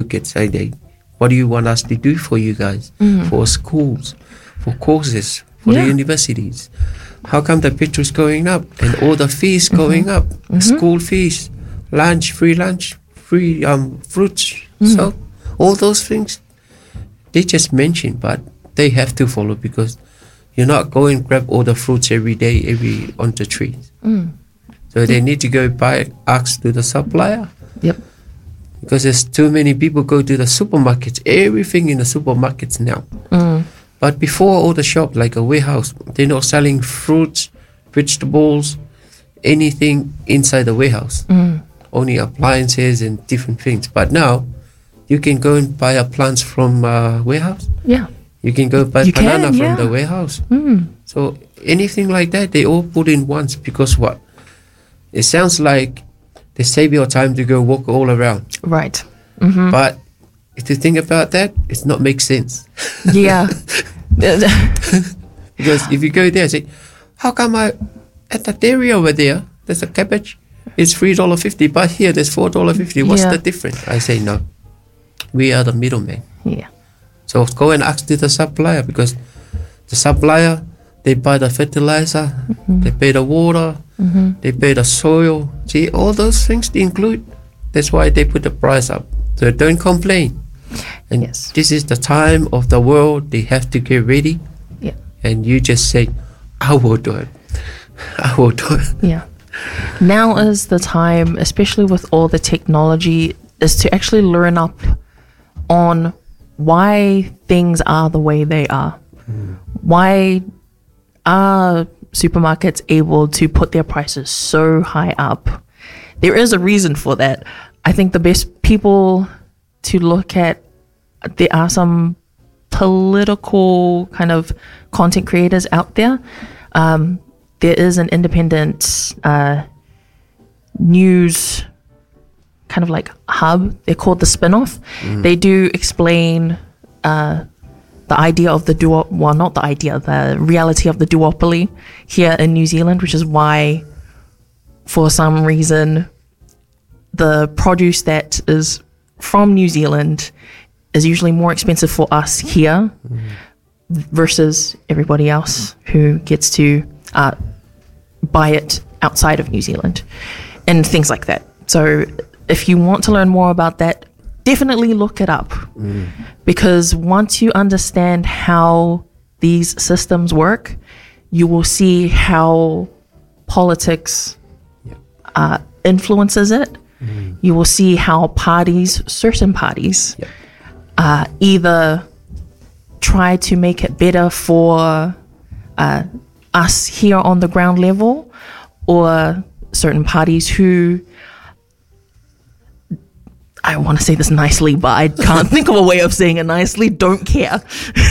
advocates say what do you want us to do for you guys, for schools, for courses, for the universities? How come the petrol is going up and all the fees going up? School fees, free lunch, free fruits. So all those things, they just mention, but they have to follow because you're not going grab all the fruits every day, on the trees. So they need to go ask to the supplier. Yep. Because there's too many people go to the supermarkets, everything in the supermarkets now. But before, all the shops, like a warehouse, they're not selling fruits, vegetables, anything inside the warehouse. Only appliances and different things. But now, you can go and buy plants from a warehouse. Yeah. You can go buy banana from the warehouse. So anything like that, they all put in once. Because what? It sounds like they save your time to go walk all around. Right. But if you think about that, it's not make sense. Yeah. Because if you go there and say, how come at that area over there, there's a cabbage, it's $3.50, but here there's $4.50. What's the difference? I say, no. We are the middleman. Yeah. So go and ask to the supplier, because the supplier, they buy the fertilizer, they pay the water, they pay the soil. See, all those things they include. That's why they put the price up. So don't complain. And this is the time of the world. They have to get ready. Yeah. And you just say, I will do it. I will do it. Yeah. Now is the time, especially with all the technology, is to actually learn up on why things are the way they are. Why are supermarkets able to put their prices so high up? There is a reason for that. I think the best people to look at, there are some political kind of content creators out there. There is an independent news kind of like hub. They're called The Spinoff. They do explain the idea of the the reality of the duopoly here in New Zealand, which is why, for some reason, the produce that is from New Zealand is usually more expensive for us here versus everybody else who gets to buy it outside of New Zealand and things like that. So if you want to learn more about that, definitely look it up, because once you understand how these systems work, you will see how politics influences it. You will see how certain parties either try to make it better for us here on the ground level, or certain parties who, I want to say this nicely, but I can't think of a way of saying it nicely, don't care.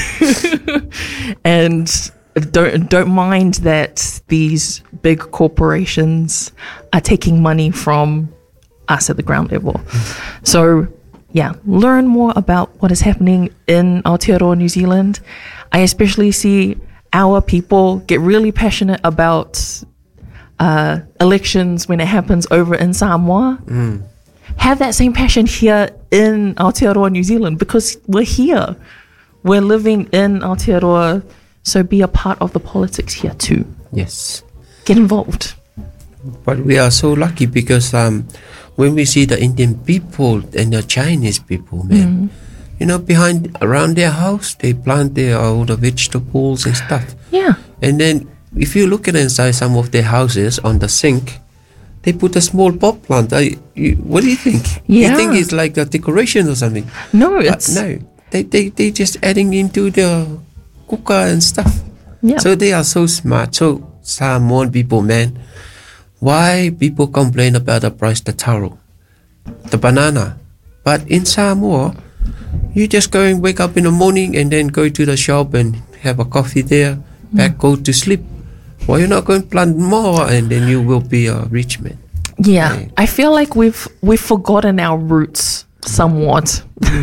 And don't mind that these big corporations are taking money from us at the ground level. So yeah, learn more about what is happening in Aotearoa, New Zealand. I especially see our people get really passionate about elections when it happens over in Samoa. Have that same passion here in Aotearoa, New Zealand, because we're here. We're living in Aotearoa, so be a part of the politics here too. Yes. Get involved. But we are so lucky because when we see the Indian people and the Chinese people, man, you know, around their house, they plant all the vegetables and stuff. Yeah. And then if you look at inside some of their houses on the sink, they put a small pot plant. What do you think? Yeah. You think it's like a decoration or something? No, it's... No. They just adding into the cooker and stuff. Yeah. So they are so smart. So Samoan people, man, why people complain about the price, the taro, the banana. But in Samoa, you just go and wake up in the morning and then go to the shop and have a coffee there, go to sleep. Why you not going to plant more and then you will be a rich man? Yeah, I feel like we've forgotten our roots somewhat.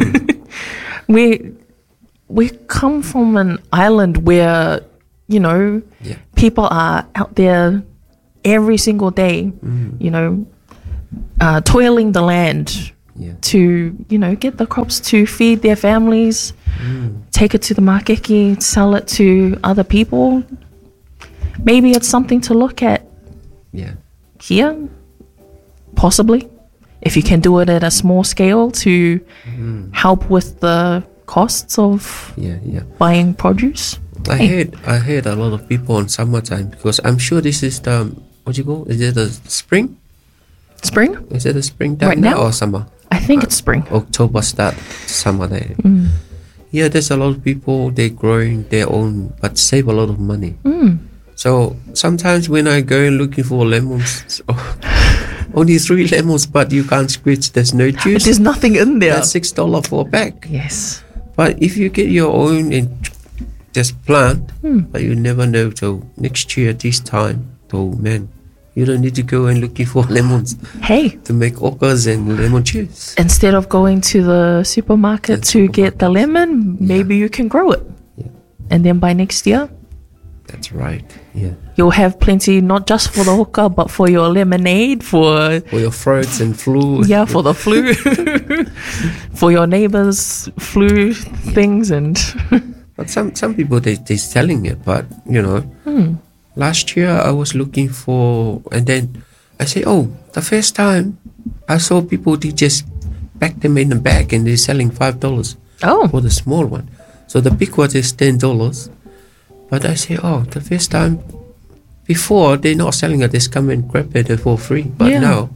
We come from an island where, you know, people are out there every single day, you know, toiling the land, Yeah. to, get the crops to feed their families, take it to the makeki, sell it to other people. Maybe it's something to look at Yeah. here, possibly, if you can do it at a small scale to help with the costs of Yeah. Yeah. buying produce. I heard a lot of people on summertime, because I'm sure this is the, what you call? Is it the spring? Spring? Is it the spring time Right now? or summer? I think it's spring. October start summer there. Yeah, there's a lot of people, they growing their own, but save a lot of money. So sometimes when I go and looking for lemons, only 3 lemons, but you can't squeeze. There's no juice. There's nothing in there. That's $6 for a bag. Yes. But if you get your own and just plant, but you never know. So next year this time, oh man, you don't need to go and looking for lemons Hey, to make okras and lemon juice. instead of going to the supermarket to get the lemon, maybe you can grow it. Yeah. And then by next year, That's right. Yeah. you'll have plenty, not just for the hookah, but for your lemonade, for For your throats and flu. yeah, for the flu, for your neighbors' flu things, and But some people they selling it, but last year I was looking for, and then I say, oh, the first time I saw people, they just pack them in a bag and they're selling $5 oh, for the small one. So the big one is $10. But I say, oh, the first time before they're not selling it, they just come and grab it for free. But Yeah. now,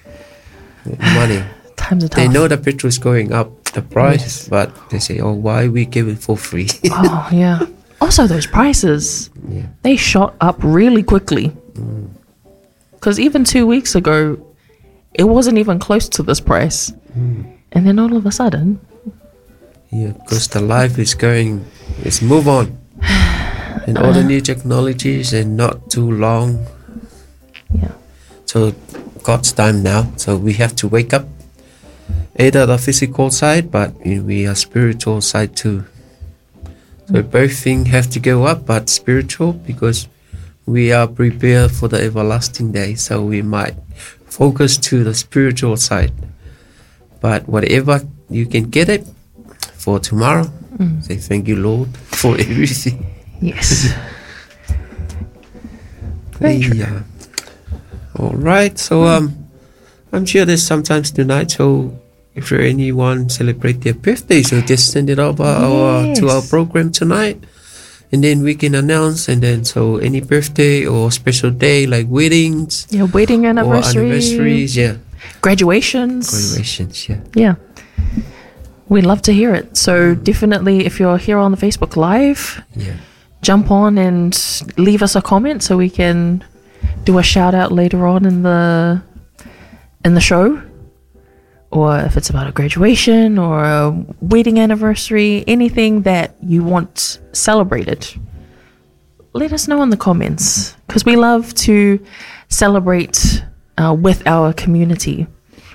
money. times are tough. They know the petrol is going up, the price, Yes. but they say, oh, why we give it for free? Oh yeah. Also, those prices, Yeah. they shot up really quickly. Because even 2 weeks ago, it wasn't even close to this price, and then all of a sudden, Yeah, because the life is going, it's move on. And all the new technologies and not too long. yeah. So God's time now. So we have to wake up. Either the physical side, but we are spiritual side too. So both things have to go up, but spiritual, because we are prepared for the everlasting day. So we might focus to the spiritual side. But whatever you can get it for tomorrow, say thank you, Lord, for everything. Yes. Very true. Yeah. All right. So I'm sure there's sometimes tonight. So if there anyone celebrate their birthday, so just send it over to our Yes. program tonight, and then we can announce. And then so any birthday or special day like weddings Yeah, wedding or anniversary, anniversaries, graduations. graduations, yeah. Yeah. We'd love to hear it. So definitely, if you're here on the Facebook Live, Yeah. jump on and leave us a comment so we can do a shout out later on in the show. Or if it's about a graduation or a wedding anniversary, anything that you want celebrated, let us know in the comments, because we love to celebrate with our community.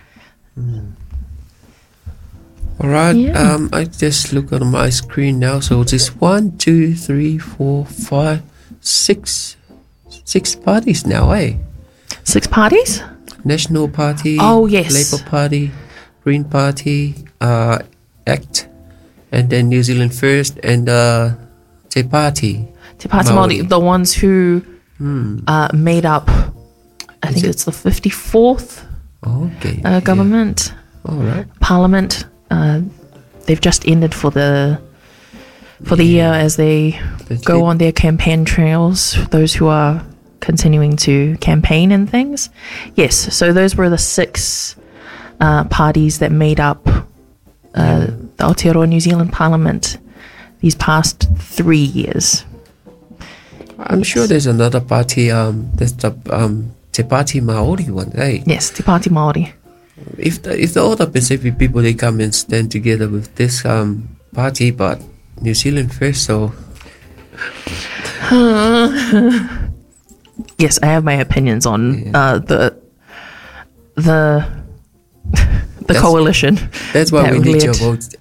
All right. Yeah. I just look at my screen now. So it's 1, 2, 3, 4, 5, 6 parties now, eh? 6 parties? National Party. Oh, yes. Labour Party, Green Party, ACT, and then New Zealand First, and Te Party. Te Pāti Māori. Māori, the ones who made up, I think it's the 54th Okay. government, Yeah. All right. parliament. They've just ended for the year as they That's go it. on their campaign trails, those who are continuing to campaign and things. Yes, so those were the 6 parties that made up the Aotearoa New Zealand Parliament these past 3 years. I'm sure there's another party. There's the Te Pāti Māori one, eh? Yes, Te Pāti Māori. If the other Pacific people, they come and stand together with this party, but New Zealand First, so Yes, I have my opinions on the coalition. that's why that we need your led- votes.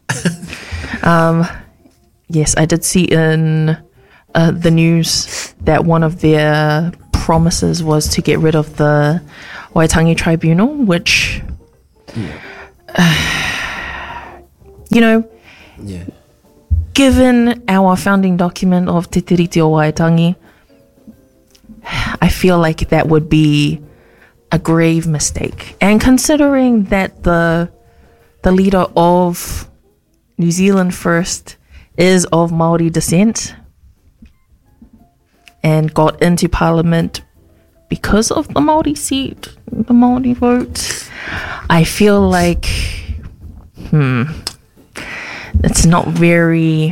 Yes, I did see in the news that one of their promises was to get rid of the Waitangi Tribunal, which you know, Yeah. given our founding document of Te Tiriti o Waitangi, I feel like that would be a grave mistake. And considering that the leader of New Zealand First is of Māori descent and got into Parliament because of the Māori seat, the Māori vote, I feel like it's not very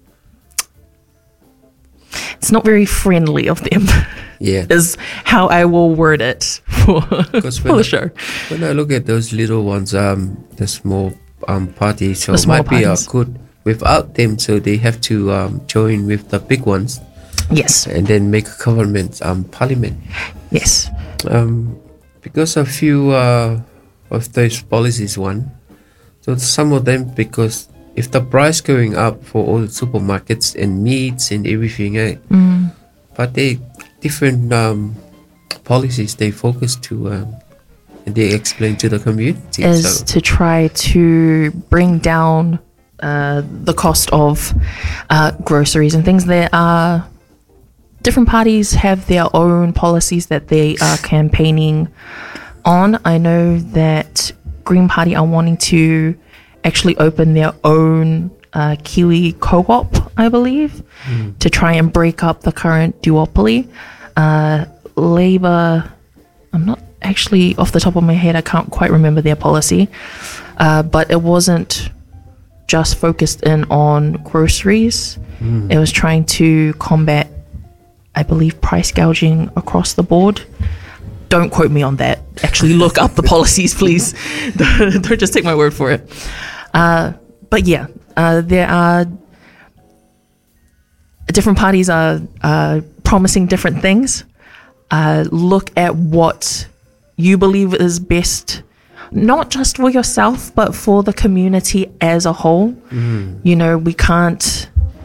friendly of them. Yeah. Is how I will word it for the show. When I look at those little ones, the small parties, so The it small might be parties. good without them, so they have to join with the big ones Yes. and then make a government, parliament. Yes. Because a few of those policies, so some of them, because if the price going up for all the supermarkets and meats and everything, but they different policies they focus to and they explain to the community Is so. to try to bring down the cost of groceries and things. There are different parties have their own policies that they are campaigning on. I know that Green Party are wanting to actually open their own Kiwi co-op, I believe, to try and break up the current duopoly. Labour, I'm not actually off the top of my head, I can't quite remember their policy, but it wasn't just focused in on groceries. It was trying to combat, I believe, price gouging across the board. Don't quote me on that. Actually look up the policies, please. Don't just take my word for it. But yeah, there are different parties are promising different things. Look at what you believe is best, not just for yourself, but for the community as a whole. You know, we can't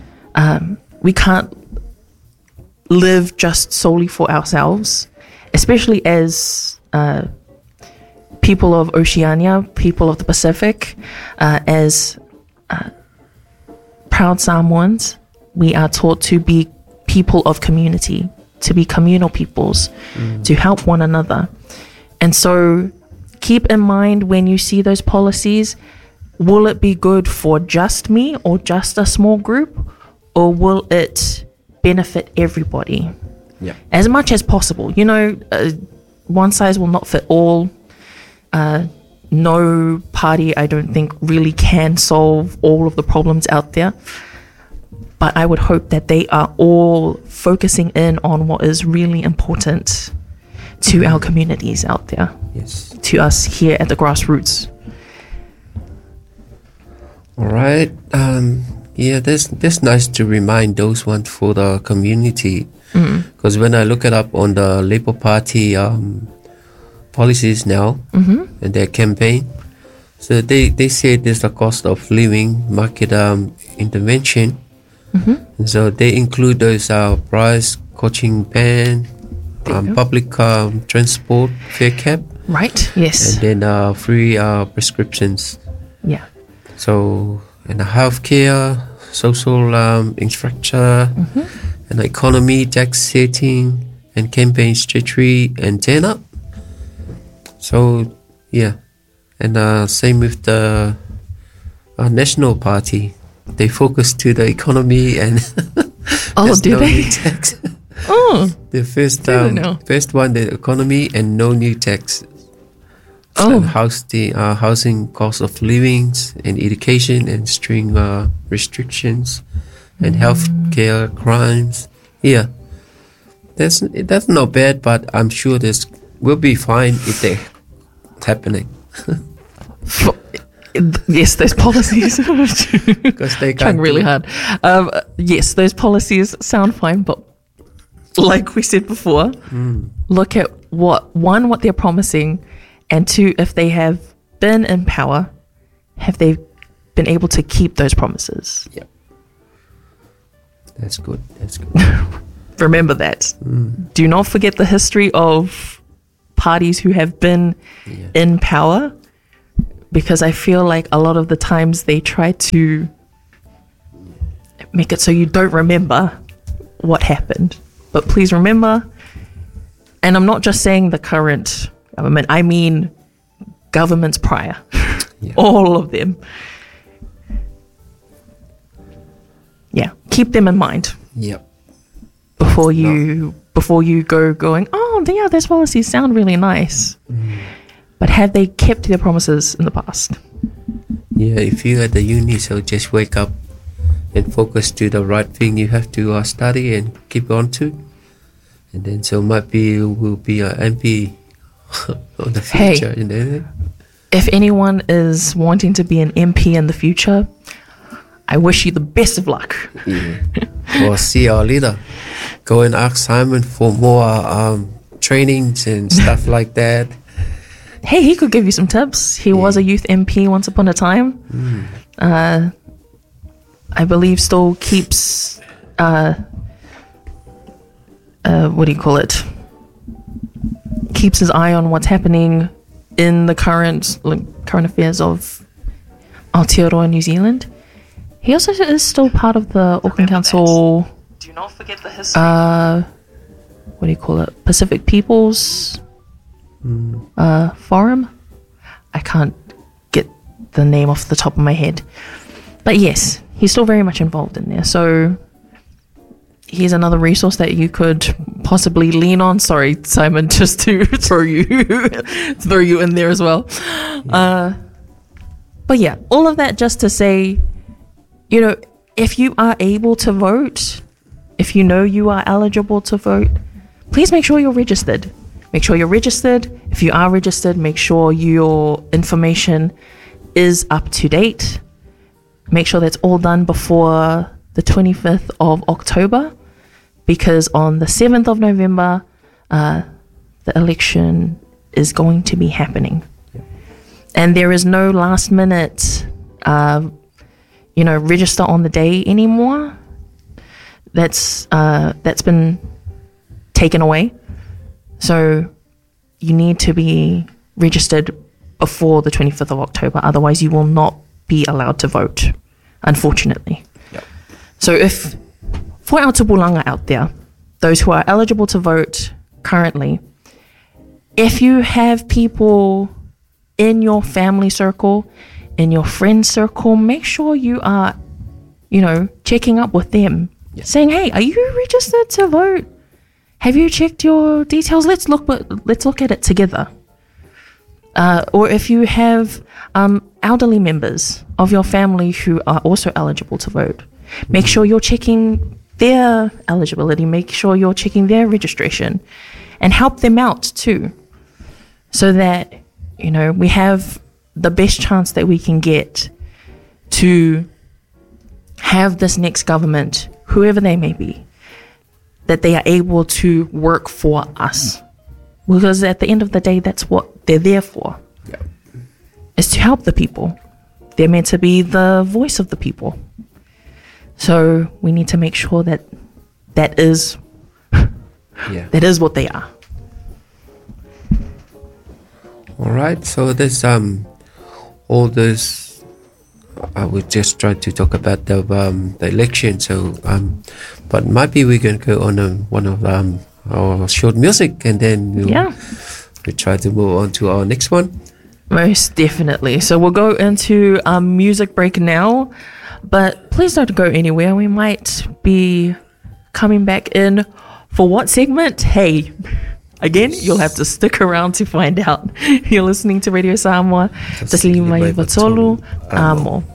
live just solely for ourselves, especially as people of Oceania, people of the Pacific, as proud Samoans. We are taught to be people of community, to be communal peoples, to help one another. And so keep in mind when you see those policies, will it be good for just me or just a small group, or will it benefit everybody? Yeah. As much as possible. You know, one size will not fit all. No party, I don't think, really can solve all of the problems out there. But I would hope that they are all focusing in on what is really important to our communities out there, Yes. to us here at the grassroots. All right. Yeah, that's nice to remind those ones for the community. Because when I look it up on the Labour Party policies now and their campaign, so they say there's a cost of living, market intervention. And so they include those price, coaching ban, public transport fare cap, Right? Yes. and then free prescriptions. Yeah. So, and healthcare, social infrastructure, and economy, tax setting, and campaign strategy, and turn up. So, yeah. And same with the National Party. They focus to the economy and Oh, there's do no they? new tax. Oh. The first Didn't know. first one, the economy and no new taxes. Oh. And housing, cost of livings, and education, and string restrictions, and health care, crimes. Yeah, that's not bad, but I'm sure this will be fine if they're happening. Yes, those policies. Because they Trying can't really do it. hard. Yes, those policies sound fine, but like we said before, look at what they're promising, and two, if they have been in power, have they been able to keep those promises? Yeah, that's good. That's good. Remember that. Do not forget the history of parties who have been Yeah. in power. because I feel like a lot of the times they try to make it so you don't remember what happened. But please remember, and I'm not just saying the current government, I mean governments prior, all of them. Yeah, keep them in mind. Yep. Before you go going, oh yeah, those policies sound really nice. But have they kept their promises in the past? Yeah, if you're at the uni, so just wake up and focus to the right thing you have to study and keep on to. And then so might be you will be an MP on the future. Hey, if anyone is wanting to be an MP in the future, I wish you the best of luck. Yeah. Or see our leader. Go and ask Simon for more trainings and stuff like that. Hey, he could give you some tips. He was a youth MP once upon a time. I believe still keeps keeps his eye on what's happening in the current affairs of Aotearoa, New Zealand. He also is still part of the Auckland Council. Do not forget the history. Pacific Peoples Forum. I can't get the name off the top of my head, but yes, he's still very much involved in there. So here's another resource that you could possibly lean on. Sorry, Simon, just to throw you in there as well. But yeah, all of that just to say, you know, if you are able to vote, if you know you are eligible to vote, please make sure you're registered. Make sure you're registered. If you are registered, make sure your information is up to date. Make sure that's all done before the 25th of October, because on the 7th of November, the election is going to be happening. And there is no last minute, register on the day anymore. That's been taken away. So you need to be registered before the 25th of October. Otherwise, you will not be allowed to vote, unfortunately. Yep. So if, for our tupulanga out there, those who are eligible to vote currently, if you have people in your family circle, in your friend circle, make sure you are, checking up with them, saying, hey, are you registered to vote? Have you checked your details? Let's look at it together. Or if you have elderly members of your family who are also eligible to vote, make sure you're checking their eligibility, make sure you're checking their registration, and help them out too, so that, we have the best chance that we can get to have this next government, whoever they may be, that they are able to work for us. Because at the end of the day, that's what they're there for. Yeah. Is to help the people. They're meant to be the voice of the people. So we need to make sure that is what they are. All right. So there's all this. I would just try to talk about the election. So but maybe we can go on one of our short music, and then we try to move on to our next one. Most definitely. So we'll go into a music break now, but please don't go anywhere. We might be coming back in for what segment? Hey, again, you'll have to stick around to find out. You're listening to Radio Samoa. Taslima Ivatolu Amo.